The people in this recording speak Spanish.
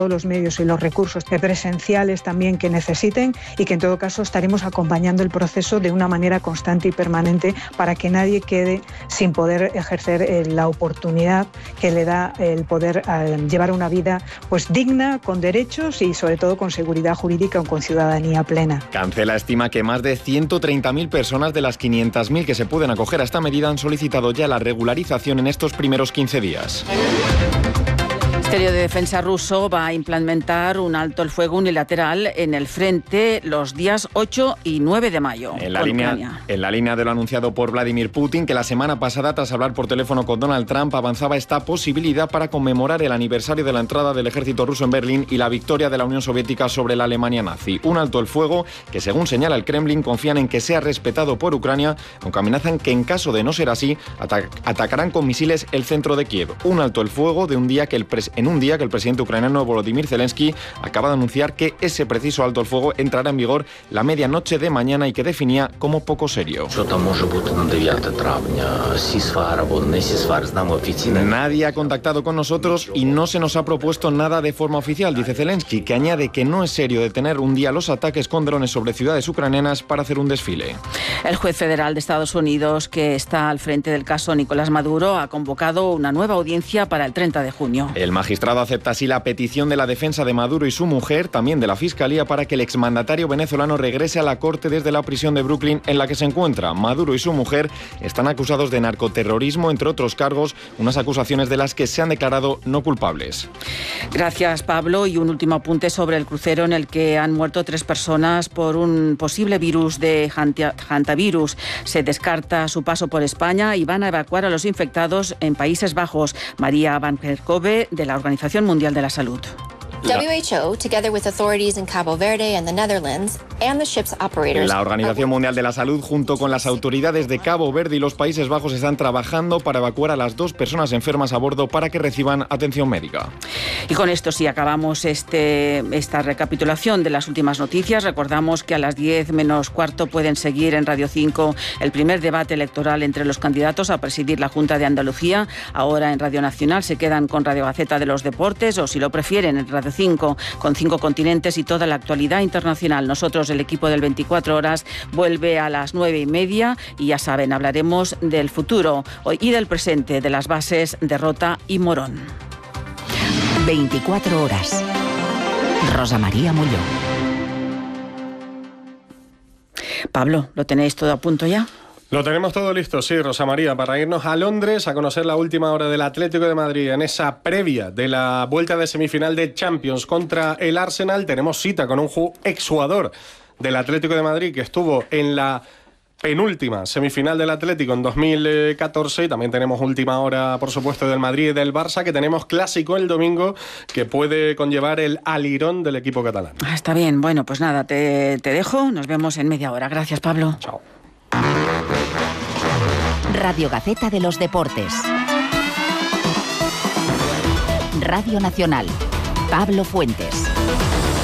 los medios y los recursos presenciales también que necesiten, y que en todo caso estaremos acompañando el proceso de una manera constante y permanente para que nadie quede sin poder ejercer la oportunidad que le da el poder llevar una vida pues digna, con derechos y sobre todo con seguridad jurídica o con ciudadanía plena. Cancela estima que más de 130.000 personas de las 500.000 que se pueden acoger a esta medida han solicitado ya la regularización en estos primeros 15 días. El Ministerio de Defensa ruso va a implementar un alto el fuego unilateral en el frente los días 8 y 9 de mayo. En la línea de lo anunciado por Vladimir Putin, que la semana pasada, tras hablar por teléfono con Donald Trump, avanzaba esta posibilidad para conmemorar el aniversario de la entrada del ejército ruso en Berlín y la victoria de la Unión Soviética sobre la Alemania nazi. Un alto el fuego que, según señala el Kremlin, confían en que sea respetado por Ucrania, aunque amenazan que en caso de no ser así, atacarán con misiles el centro de Kiev. Un alto el fuego de un día que el presidente ucraniano Volodymyr Zelensky acaba de anunciar que ese preciso alto el fuego entrará en vigor la medianoche de mañana y que definía como poco serio. Nadie ha contactado con nosotros y no se nos ha propuesto nada de forma oficial, dice Zelensky, que añade que no es serio detener un día los ataques con drones sobre ciudades ucranianas para hacer un desfile. El juez federal de Estados Unidos, que está al frente del caso Nicolás Maduro, ha convocado una nueva audiencia para el 30 de junio. El magistrado acepta así la petición de la defensa de Maduro y su mujer, también de la Fiscalía, para que el exmandatario venezolano regrese a la corte desde la prisión de Brooklyn en la que se encuentra. Maduro y su mujer están acusados de narcoterrorismo, entre otros cargos, unas acusaciones de las que se han declarado no culpables. Gracias, Pablo. Y un último apunte sobre el crucero en el que han muerto 3 personas por un posible virus de hantavirus. Se descarta su paso por España y van a evacuar a los infectados en Países Bajos. María Van Kerkhove, de la Organización Mundial de la Salud. WHO, together with authorities in Cabo Verde and the Netherlands, and the ship's operators. La Organización Mundial de la Salud, junto con las autoridades de Cabo Verde y los Países Bajos, están trabajando para evacuar a las 2 personas enfermas a bordo para que reciban atención médica. Y con esto sí acabamos esta recapitulación de las últimas noticias. Recordamos que a las 10 menos cuarto pueden seguir en Radio 5 el primer debate electoral entre los candidatos a presidir la Junta de Andalucía. Ahora en Radio Nacional se quedan con Radio Gaceta de los Deportes, o si lo prefieren en Radio 5, con 5 continentes y toda la actualidad internacional. Nosotros, el equipo del 24 horas, vuelve a las 9:30 y ya saben, hablaremos del futuro y del presente, de las bases de Rota y Morón. 24 horas. Rosa María Molló. Pablo, ¿lo tenéis todo a punto ya? Lo tenemos todo listo, sí, Rosa María, para irnos a Londres a conocer la última hora del Atlético de Madrid en esa previa de la vuelta de semifinal de Champions contra el Arsenal. Tenemos cita con un exjugador del Atlético de Madrid que estuvo en la penúltima semifinal del Atlético en 2014, y también tenemos última hora, por supuesto, del Madrid y del Barça, que tenemos clásico el domingo que puede conllevar el alirón del equipo catalán. Está bien, bueno, pues nada, te dejo, nos vemos en media hora. Gracias, Pablo. Chao. Radio Gaceta de los Deportes. Radio Nacional. Pablo Fuentes.